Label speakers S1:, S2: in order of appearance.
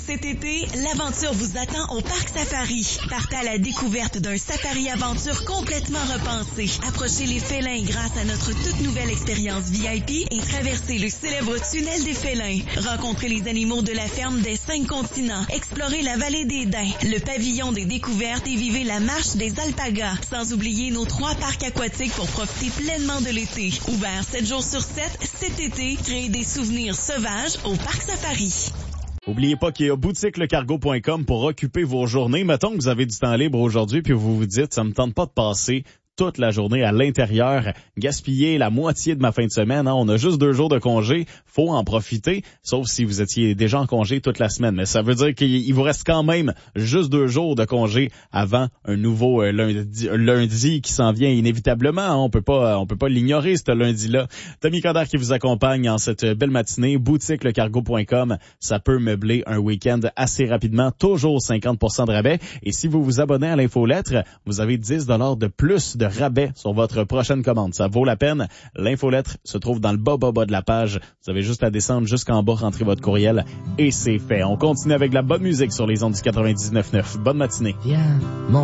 S1: Cet été, l'aventure vous attend au Parc Safari. Partez à la découverte d'un safari-aventure complètement repensé. Approchez les félins grâce à notre toute nouvelle expérience VIP et traversez le célèbre tunnel des félins. Rencontrez les animaux de la ferme des 5 continents. Explorez la vallée des Daims, le pavillon des découvertes et vivez la marche des alpagas. Sans oublier nos 3 parcs aquatiques pour profiter pleinement de l'été. Ouvert 7 jours sur 7, cet été, créez des souvenirs sauvages au Parc Safari.
S2: N'oubliez pas qu'il y a boutiquelecargo.com pour occuper vos journées. Mettons que vous avez du temps libre aujourd'hui puis vous vous dites, ça me tente pas de passer toute la journée à l'intérieur, gaspiller la moitié de ma fin de semaine. On a juste 2 jours de congé, faut en profiter, sauf si vous étiez déjà en congé toute la semaine. Mais ça veut dire qu'il vous reste quand même juste 2 jours de congé avant un nouveau lundi qui s'en vient inévitablement. On peut pas l'ignorer, ce lundi-là. Tommy Coderre qui vous accompagne en cette belle matinée. Boutiquelecargo.com, ça peut meubler un week-end assez rapidement. Toujours 50% de rabais. Et si vous vous abonnez à l'infolettre, vous avez 10 $ de plus de rabais sur votre prochaine commande. Ça vaut la peine. L'infolettre se trouve dans le bas de la page. Vous avez juste à descendre jusqu'en bas, rentrer votre courriel et c'est fait. On continue avec la bonne musique sur les ondes du 99.9. Bonne matinée.
S3: Viens,